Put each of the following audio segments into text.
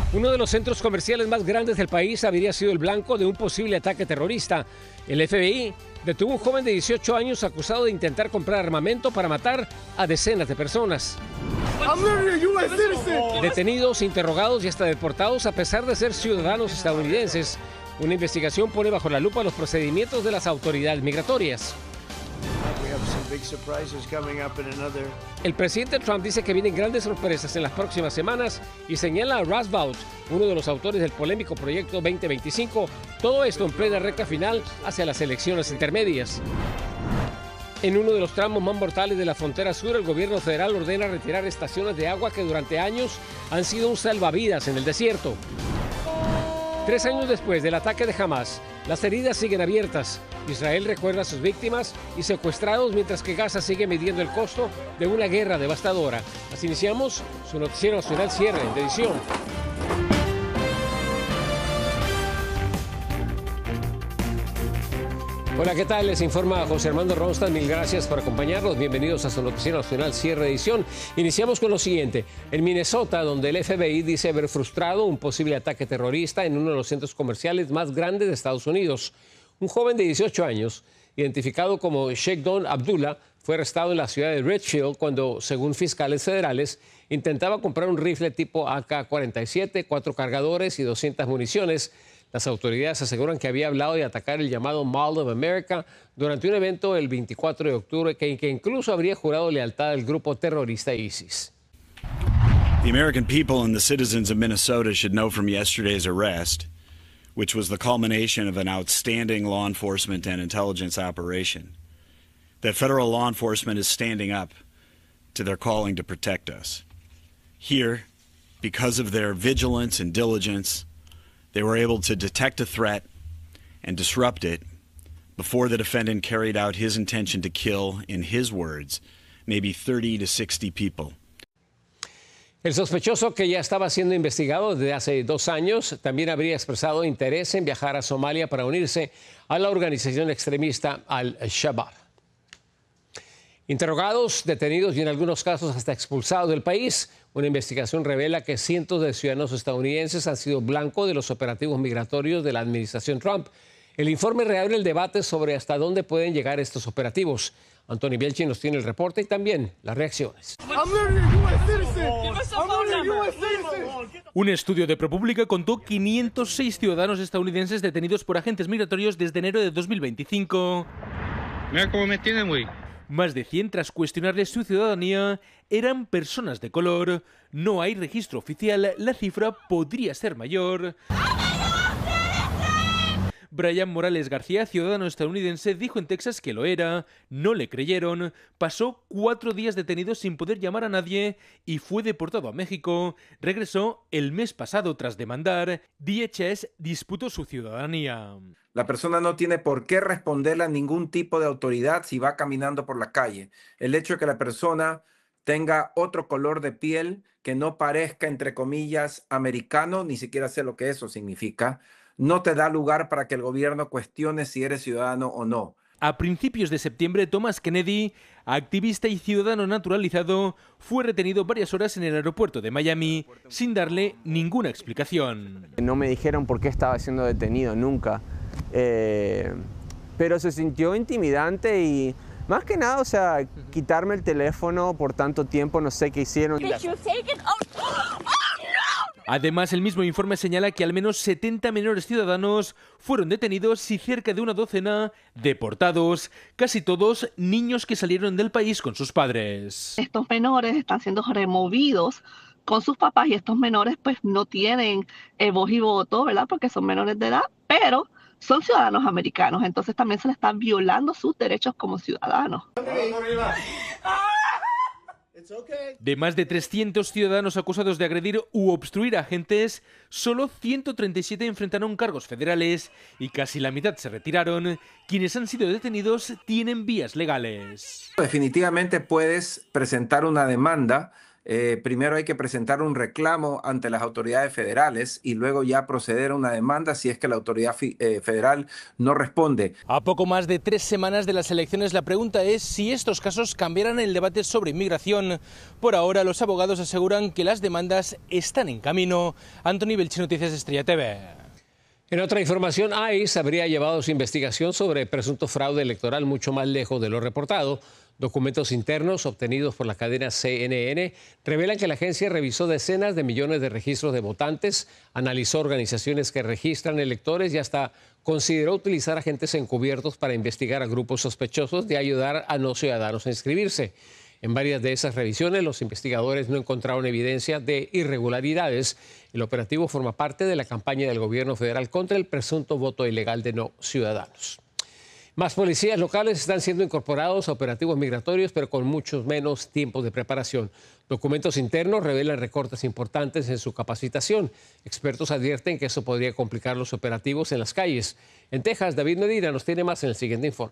Uno de los centros comerciales más grandes del país habría sido el blanco de un posible ataque terrorista. El FBI detuvo a un joven de 18 años acusado de intentar comprar armamento para matar a decenas de personas. Detenidos, interrogados y hasta deportados a pesar de ser ciudadanos estadounidenses. Una investigación pone bajo la lupa los procedimientos de las autoridades migratorias. El presidente Trump dice que vienen grandes sorpresas en las próximas semanas y señala a Russ Vought, uno de los autores del polémico Proyecto 2025, todo esto en plena recta final hacia las elecciones intermedias. En uno de los tramos más mortales de la frontera sur, el gobierno federal ordena retirar estaciones de agua que durante años han sido un salvavidas en el desierto. 3 años después del ataque de Hamas, las heridas siguen abiertas. Israel recuerda a sus víctimas y secuestrados mientras que Gaza sigue midiendo el costo de una guerra devastadora. Así iniciamos su noticiero nacional cierre de edición. Hola, ¿qué tal? Les informa José Armando Ronstadt. Mil gracias por acompañarnos. Bienvenidos a su noticiero nacional cierre de edición. Iniciamos con lo siguiente. En Minnesota, donde el FBI dice haber frustrado un posible ataque terrorista en uno de los centros comerciales más grandes de Estados Unidos. Un joven de 18 años, identificado como Sheikh Don Abdullah, fue arrestado en la ciudad de Richfield cuando, según fiscales federales, intentaba comprar un rifle tipo AK-47, 4 cargadores y 200 municiones. Las autoridades aseguran que había hablado de atacar el llamado Mall of America durante un evento el 24 de octubre que incluso habría jurado lealtad al grupo terrorista ISIS. The American people and the citizens of Minnesota should know from yesterday's arrest, which was the culmination of an outstanding law enforcement and intelligence operation, that federal law enforcement is standing up to their calling to protect us. Here, because of their vigilance and diligence, they were able to detect a threat and disrupt it before the defendant carried out his intention to kill, in his words, maybe 30 to 60 people. El sospechoso, que ya estaba siendo investigado desde hace 2 años, también habría expresado interés en viajar a Somalia para unirse a la organización extremista Al-Shabaab. Interrogados, detenidos y en algunos casos hasta expulsados del país, una investigación revela que cientos de ciudadanos estadounidenses han sido blanco de los operativos migratorios de la administración Trump. El informe reabre el debate sobre hasta dónde pueden llegar estos operativos. Anthony Bielchi nos tiene el reporte y también las reacciones. Un estudio de ProPublica contó 506 ciudadanos estadounidenses detenidos por agentes migratorios desde enero de 2025. Mira cómo me tienen, güey. Más de 100, tras cuestionarles su ciudadanía, eran personas de color. No hay registro oficial, la cifra podría ser mayor. Brian Morales García, ciudadano estadounidense, dijo en Texas que lo era, no le creyeron, pasó 4 días detenido sin poder llamar a nadie y fue deportado a México. Regresó el mes pasado tras demandar. DHS disputó su ciudadanía. La persona no tiene por qué responderle a ningún tipo de autoridad si va caminando por la calle. El hecho de que la persona tenga otro color de piel que no parezca, entre comillas, americano, ni siquiera sé lo que eso significa, no te da lugar para que el gobierno cuestione si eres ciudadano o no. A principios de septiembre, Thomas Kennedy, activista y ciudadano naturalizado, fue retenido varias horas en el aeropuerto de Miami sin darle ninguna explicación. No me dijeron por qué estaba siendo detenido nunca, pero se sintió intimidante y más que nada, o sea, quitarme el teléfono por tanto tiempo, no sé qué hicieron. Además, el mismo informe señala que al menos 70 menores ciudadanos fueron detenidos y cerca de una docena deportados, casi todos niños que salieron del país con sus padres. Estos menores están siendo removidos con sus papás y estos menores pues no tienen voz y voto, ¿verdad? Porque son menores de edad, pero son ciudadanos americanos, entonces también se les están violando sus derechos como ciudadanos. De más de 300 ciudadanos acusados de agredir u obstruir a agentes, solo 137 enfrentaron cargos federales y casi la mitad se retiraron. Quienes han sido detenidos tienen vías legales. Definitivamente puedes presentar una demanda primero hay que presentar un reclamo ante las autoridades federales y luego ya proceder a una demanda si es que la autoridad federal no responde. A poco más de 3 semanas de las elecciones, la pregunta es si estos casos cambiarán el debate sobre inmigración. Por ahora, los abogados aseguran que las demandas están en camino. Anthony Belchi, Noticias Estrella TV. En otra información, ICE habría llevado su investigación sobre presunto fraude electoral mucho más lejos de lo reportado. Documentos internos obtenidos por la cadena CNN revelan que la agencia revisó decenas de millones de registros de votantes, analizó organizaciones que registran electores y hasta consideró utilizar agentes encubiertos para investigar a grupos sospechosos de ayudar a no ciudadanos a inscribirse. En varias de esas revisiones, los investigadores no encontraron evidencia de irregularidades. El operativo forma parte de la campaña del gobierno federal contra el presunto voto ilegal de no ciudadanos. Más policías locales están siendo incorporados a operativos migratorios, pero con muchos menos tiempos de preparación. Documentos internos revelan recortes importantes en su capacitación. Expertos advierten que eso podría complicar los operativos en las calles. En Texas, David Medina nos tiene más en el siguiente informe.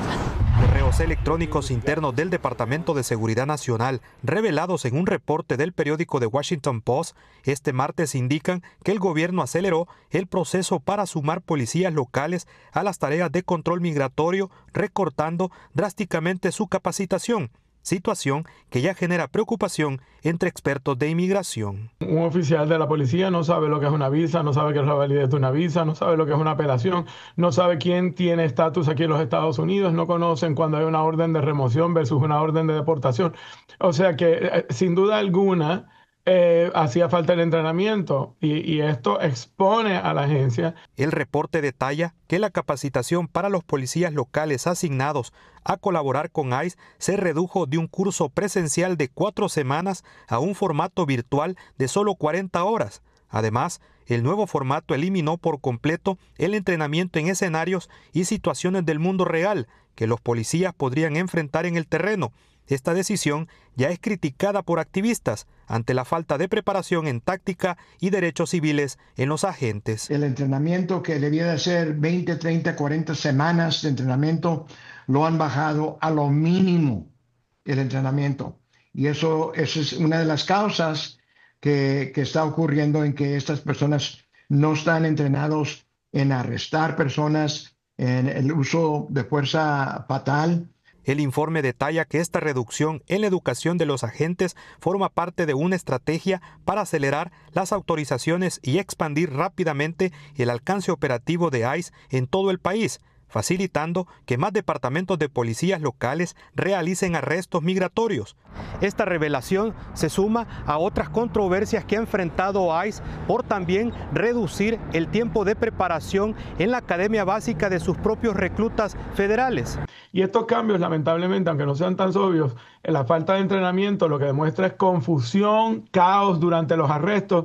Correos electrónicos internos del Departamento de Seguridad Nacional, revelados en un reporte del periódico The Washington Post, este martes indican que el gobierno aceleró el proceso para sumar policías locales a las tareas de control migratorio, recortando drásticamente su capacitación, situación que ya genera preocupación entre expertos de inmigración. Un oficial de la policía no sabe lo que es una visa, no sabe qué es la validez de una visa, no sabe lo que es una apelación, no sabe quién tiene estatus aquí en los Estados Unidos, no conocen cuando hay una orden de remoción versus una orden de deportación. O sea que sin duda alguna hacía falta el entrenamiento y esto expone a la agencia. El reporte detalla que la capacitación para los policías locales asignados a colaborar con ICE se redujo de un curso presencial de 4 semanas a un formato virtual de solo 40 horas. Además, el nuevo formato eliminó por completo el entrenamiento en escenarios y situaciones del mundo real que los policías podrían enfrentar en el terreno. Esta decisión ya es criticada por activistas ante la falta de preparación en táctica y derechos civiles en los agentes. El entrenamiento que debía de ser 20, 30, 40 semanas de entrenamiento lo han bajado a lo mínimo el entrenamiento. Y eso es una de las causas que está ocurriendo en que estas personas no están entrenados en arrestar personas, en el uso de fuerza fatal. El informe detalla que esta reducción en la educación de los agentes forma parte de una estrategia para acelerar las autorizaciones y expandir rápidamente el alcance operativo de ICE en todo el país, facilitando que más departamentos de policías locales realicen arrestos migratorios. Esta revelación se suma a otras controversias que ha enfrentado ICE por también reducir el tiempo de preparación en la academia básica de sus propios reclutas federales. Y estos cambios, lamentablemente, aunque no sean tan obvios, la falta de entrenamiento lo que demuestra es confusión, caos durante los arrestos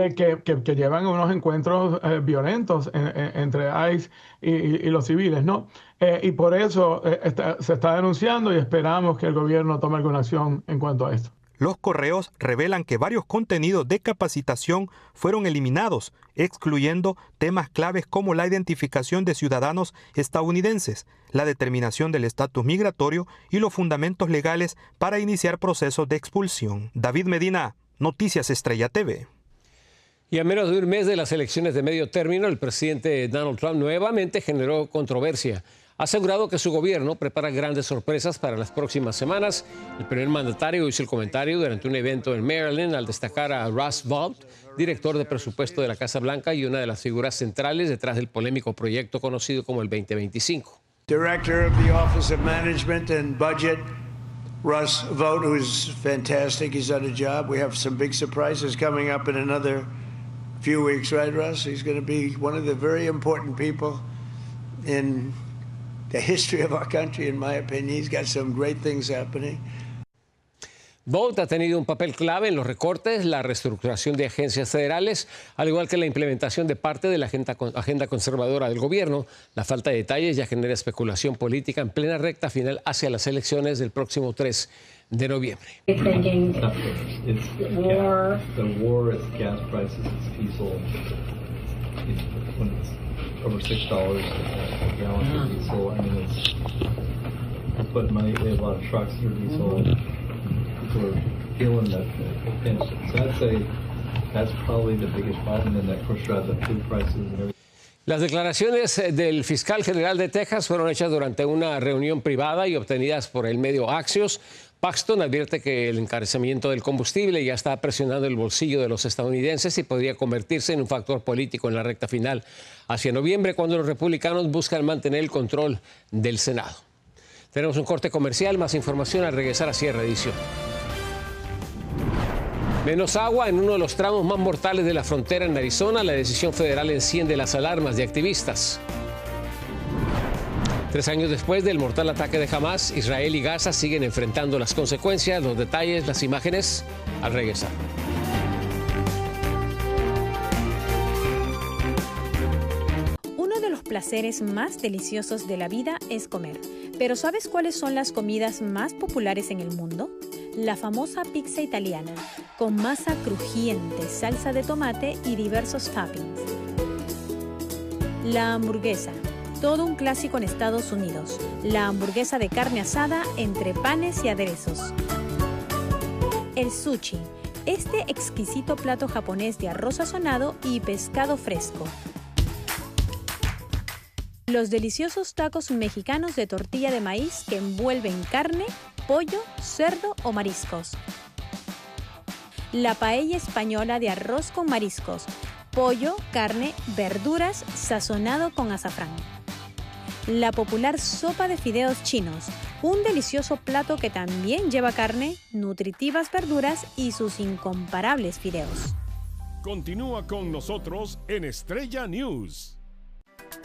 que llevan a unos encuentros violentos entre ICE y los civiles, ¿no? Y por eso se está denunciando y esperamos que el gobierno tome alguna acción en cuanto a esto. Los correos revelan que varios contenidos de capacitación fueron eliminados, excluyendo temas claves como la identificación de ciudadanos estadounidenses, la determinación del estatus migratorio y los fundamentos legales para iniciar procesos de expulsión. David Medina, Noticias Estrella TV. Y a menos de un mes de las elecciones de medio término, el presidente Donald Trump nuevamente generó controversia. Ha asegurado que su gobierno prepara grandes sorpresas para las próximas semanas. El primer mandatario hizo el comentario durante un evento en Maryland al destacar a Russ Vought, director de presupuesto de la Casa Blanca y una de las figuras centrales detrás del polémico proyecto conocido como el 2025. Director of the Office of Management and Budget, Russ Vought, who's fantastic. He's done a job. We have some big surprises coming up in another few weeks, right, Russ? He's going to be one of the very important people in the history of our country, in my opinion. He's got some great things happening. Vought ha tenido un papel clave en los recortes, la reestructuración de agencias federales, al igual que la implementación de parte de la agenda conservadora del gobierno. La falta de detalles ya genera especulación política en plena recta final hacia las elecciones del próximo 3 de noviembre. Over $6 a gallon for diesel. I mean, it's putting money. We have a lot of trucks for diesel. people are feeling the pinch. So I'd say that's probably the biggest problem, and that, of course, drives up food prices and everything. Las declaraciones del fiscal general de Texas fueron hechas durante una reunión privada y obtenidas por el medio Axios. Paxton advierte que el encarecimiento del combustible ya está presionando el bolsillo de los estadounidenses y podría convertirse en un factor político en la recta final hacia noviembre, cuando los republicanos buscan mantener el control del Senado. Tenemos un corte comercial, más información al regresar a Sierra Edición. Menos agua en uno de los tramos más mortales de la frontera en Arizona. La decisión federal enciende las alarmas de activistas. 3 años después del mortal ataque de Hamas, Israel y Gaza siguen enfrentando las consecuencias. Los detalles, las imágenes, al regresar. Uno de los placeres más deliciosos de la vida es comer. Pero ¿sabes cuáles son las comidas más populares en el mundo? La famosa pizza italiana, con masa crujiente, salsa de tomate y diversos toppings. La hamburguesa, todo un clásico en Estados Unidos. La hamburguesa de carne asada entre panes y aderezos. El sushi, este exquisito plato japonés de arroz sazonado y pescado fresco. Los deliciosos tacos mexicanos de tortilla de maíz que envuelven carne, pollo, cerdo o mariscos. La paella española de arroz con mariscos, pollo, carne, verduras, sazonado con azafrán. La popular sopa de fideos chinos, un delicioso plato que también lleva carne, nutritivas verduras y sus incomparables fideos. Continúa con nosotros en Estrella News.